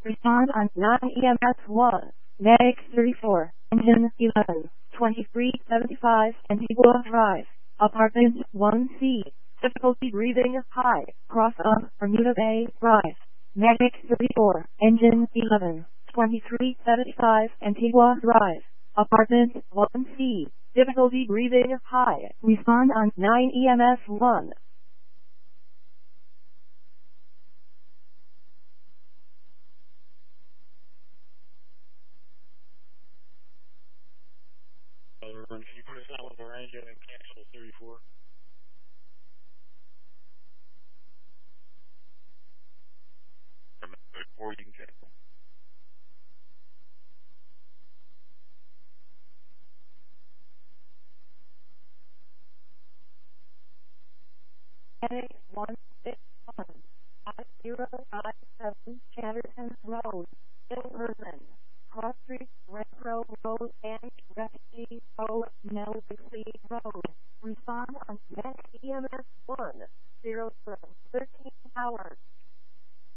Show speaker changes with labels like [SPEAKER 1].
[SPEAKER 1] Respond on 9 EMS 1. Medic 34. Engine 11. 2375 Antigua Drive. Apartment 1C. Difficulty breathing high. Cross of Bermuda Bay Drive. Medic 34. Engine 11. 2375 Antigua Drive. Apartment 1C. Difficulty breathing high. Respond on 9 EMS 1.
[SPEAKER 2] Can you put us out with our engine and cancel 34? Or you can cancel.
[SPEAKER 1] Medic 161. 5057 Chatterton Road. Ilverman. Cross Street, Retro Road, and Refugee Road, Melvixie Road. Respond on Medic EMS 1. 0 13 hours.